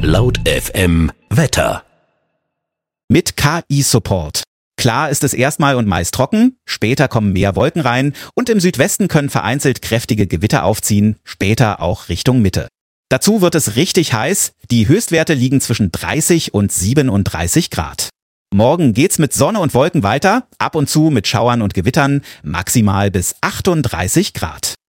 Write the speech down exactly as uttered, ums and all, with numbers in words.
Laut F M Wetter. Mit K I-Support. Klar ist es erstmal und meist trocken, später kommen mehr Wolken rein und im Südwesten können vereinzelt kräftige Gewitter aufziehen, später auch Richtung Mitte. Dazu wird es richtig heiß, die Höchstwerte liegen zwischen dreißig und siebenunddreißig Grad. Morgen geht's mit Sonne und Wolken weiter, ab und zu mit Schauern und Gewittern, maximal bis achtunddreißig Grad.